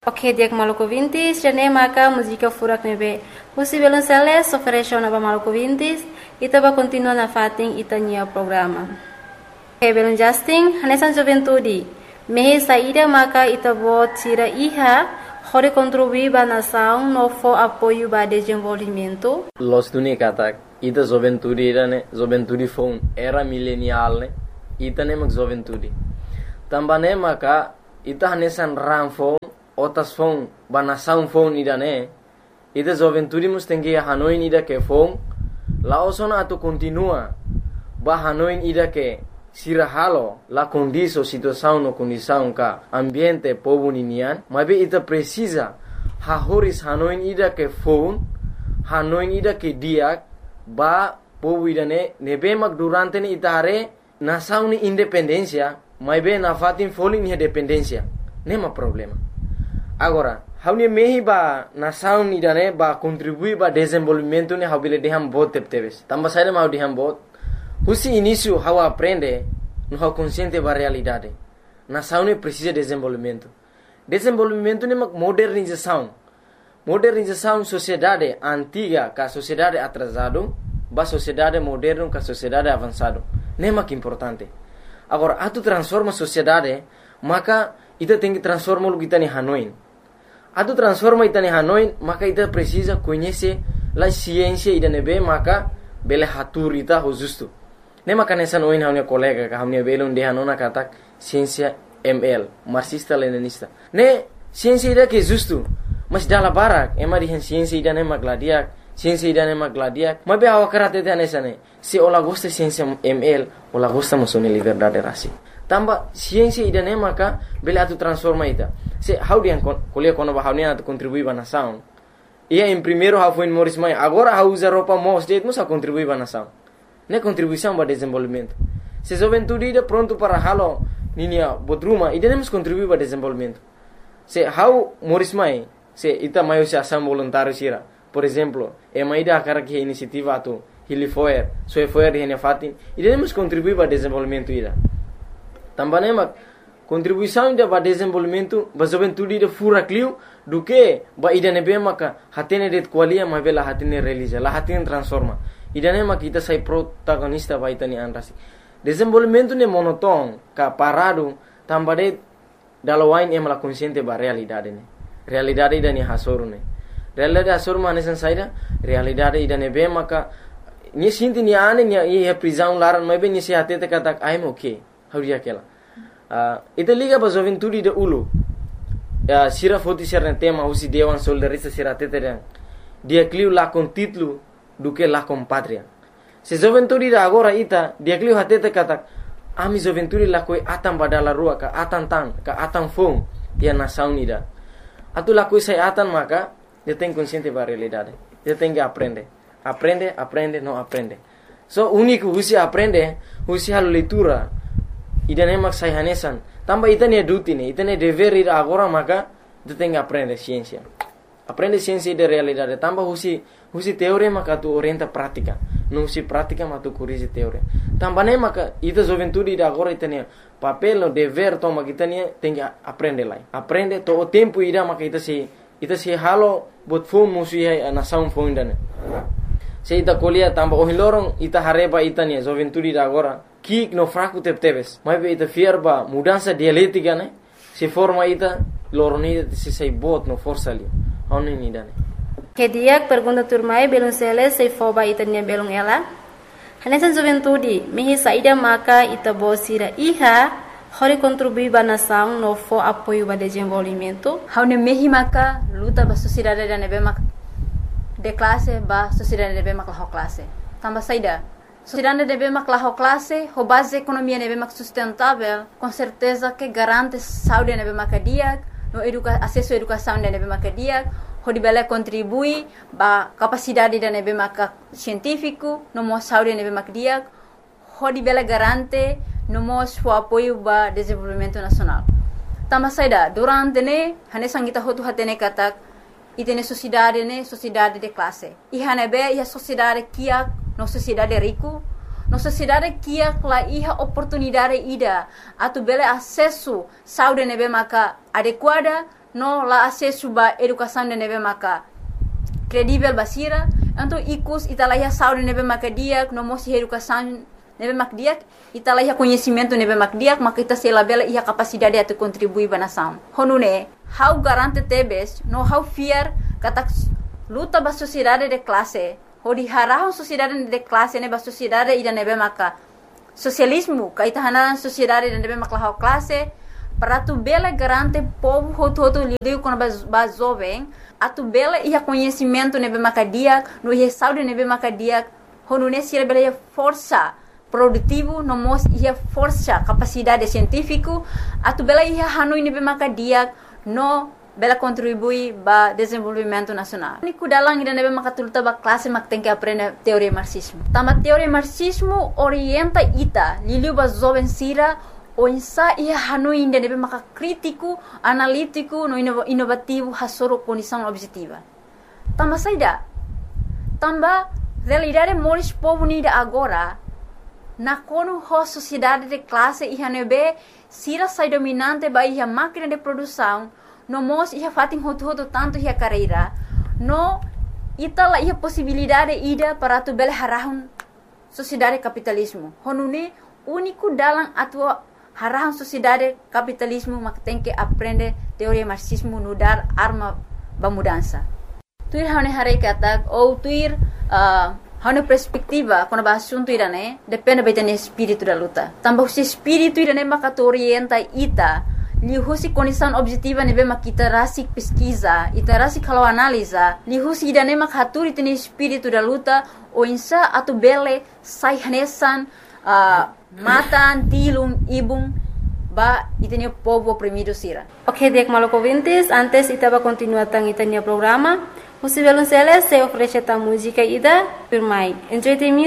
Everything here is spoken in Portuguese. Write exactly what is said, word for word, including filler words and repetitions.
Ok, dia Maluku Vintis, jane maka música furak nebe. Usi belum seles, oferece na Maluku Vintis, ita ba continua na fating ita nia programa. Ok, belum Justin, hanesan juventudi. Mehe saída maka ita bo tira iha, hore contribuir ba nação no fo apoio ba desenvolvimento. Los tuni katak, ita juventudi ira ne, juventudi phone era milenial ne, ita ne mak juventudi. Tambane maka ita hanesan ram phone otas phone banasaun phone ida ne ida joventuri mustengi hanoin ida ke phone la osona atu continua ba hanoin ida ke sirahalo la condiso situação no condição ka ambiente povo ninian mabe ita precisa ha horis hanoin ida ke phone hanoin ida ke dia ba povo ida ne nebe mak durante ni ita hare nasaun ni independencia mabe na fatin falling ni dependencia nema problema. Agora, haunia mehi ba nação ni dane ba contribui ba desenvolvimento ni haubile deham bot tepteves. Tamba saída mau deham bot. Husi início hau aprende no hau consciente ba realidade. Nação ni precisa desenvolvimento. Desenvolvimento ni mak modernização. Modernização sociedade antiga ka sociedade atrasado ba sociedade moderno ka sociedade avançado. Nema que importante. Agora, atu transforma sociedade, maka ita tem que transformar o que está em Hanoi. Atu transforma ita em Hanoi, maka ita precisa conhecer a ciência ida nebe, maka bele hatur ita ho justo. Ne maka nessa noin hamne colega ka hamne bele unde hanona katak ciência M L, marxista leninista. Ne ciência ida que justo, mas dala barak, ema di ciência ida ne magladiak, ciência ida ne magladiak. Mabe awa karate te nessa ne. Se ola gosta ciência M L, ola gosta musone liberdade rasi. Tamba ciência ida ne maka bele atu transforma ita. Se how dia kuliah kono ba how ne atu contribui ba nação. Ia em primeiro how foi Morris Mai, agora how usa roupa mos det musa contribui ba nação. Ne contribuição ba desenvolvimento. Se juventude ida pronto para halo ninia bodruma ida ne mus contribui ba desenvolvimento. Se how Morris Mai, se ita maio se ação voluntário sira. Por exemplo, e mai da cara que iniciativa atu Hilifoer, so foer de fatin, ida ne mus contribui ba desenvolvimento ida. Também é contribuição da desenvolvimento, ba juventude da fura clio do que ba ida nebe maka hatene det qualia ma bela hatene realiza, la hatene transforma. Ida ne maka kita sai protagonista ba itani anrasi. Desenvolvimento ne monoton ka parado tambade dalawain em la consciente ba realidade ne. Realidade ida ni hasoru ne. Realidade hasoru ma nesan saida, realidade ida nebe maka ni sinti ni ane ni e prisão laran ma be ni se hatete katak I'm okay. Hauria aquela. Uh, ita liga ba juventude de ulu. Ya sira foti sirne tema usi dewan soldarista sira teteren. Dia cliu la con titlu do que la com patria. Se juventude da agora ita dia cliu hatete katak ami juventude la koi atam badala rua ka atan tan ka atan fong dia nação nida. Atu la koi sai atan maka dia tem consciente ba realidade. Dia tem que aprender. Aprende, aprende, não aprende. So único usi aprende, usi halo leitura. Ida ne mak sai hanesan tamba ita ne duty ne ita ne dever ida agora maka tu tem que aprender ciência aprende ciência de realidade tamba husi husi teoria maka tu orienta prática não husi prática mas tu corrige teoria tamba ne maka ita juventude ida agora ita ne papel no dever toma kita ne tem que aprender lá aprende to o tempo ida maka ita se ita se halo bot fom musi ai nação fom ne se ita colia tamba o hilorong ita hareba ita ne juventude ida agora kik no fraco tepteves mas be ita fierba mudança dialética né se forma ita loronida se sei bot no força ali onin ida né que dia pergunta turmai belum sele sei foba ita nia belum ela hanesan juventude mehi saída maka ita bosira iha hori contribui ba nação no fo apoio ba desenvolvimento haune mehi maka luta ba sociedade da nebe mak de classe ba sociedade nebe mak la classe tamba saída. Sociedade deve maclar classe, a base economia deve mac sustentável, com certeza que garante saúde deve macadia, no educa acesso à educação deve macadia, o debele contribui ba capacidade deve mac científico, no mo saúde deve macadia, o debele garante no mo o apoio ba desenvolvimento nacional. Tama saida durante ne hane sangita hotu hatene katak itene sociedade ne sociedade de classe. I hane be ia sociedade kia no sociedade rico, no sociedade kia la iha oportunidade ida atu bele acesso saúde nebe maka adequada no la acesso ba educação de nebe maka credível basira, então icus italaiha saúde nebe maka dia, no mosi educação nebe mak dia, italaiha conhecimento nebe mak dia, maka ita sela bela ia capacidade de contribuir ba nação. Honune, how garante tebes, no how fear kata luta ba sociedade de classe, hodi harahon sociedade de classe nebe sociedade ida nebe maka socialismo, kaita hanan sociedade de nebe maka how classe, para tu bela garante povo hoto hoto liu quando ba jovem, a tu bela ia conhecimento nebe maka dia, no ia saúde nebe maka dia, honune sila bela ia força produtivo, no mos ia força capacidade científico, a tu bela ia hanui nebe maka dia, no bela contribui ba desenvolvimento nacional. Niku dalang ida nebe maka tulta ba classe mak tem que aprender teoria marxismo. Tama teoria marxismo orienta ita, liliu ba jovem sira, o insa ia hanui ida nebe maka crítico, analítico, no inovativo, hasoro condição objetiva. Tama saida, tamba realidade moris povo nida agora, na kono ho sociedade de classe ia nebe sira sai dominante ba ia máquina de produção, no mos ia fatin hotu hotu tanto ia carreira, no ita la ia possibilidade ida para tu bele harahun sociedade capitalismo. Honune único dalam atua harahun sociedade capitalismo mak tem que aprender teoria marxismo no dar arma ba mudança. Tuir hane hare kata ou tuir uh, hane perspectiva quando ba assunto irane depende beten espírito da luta. Tambah si espírito irane maka orienta ita li husi condição objetiva nebe makita rasik pesquisa, ita rasik kalau analisa, li husi idane mak haturi tene espírito da luta o insa atu bele sai hanesan uh, matan tilung ibung ba itene povo oprimido sira. Ok, dek maloko vintes, antes itaba continuar tang itania programa. Musi belum selesai oferece ta música ida, firmai. Enjoy the music.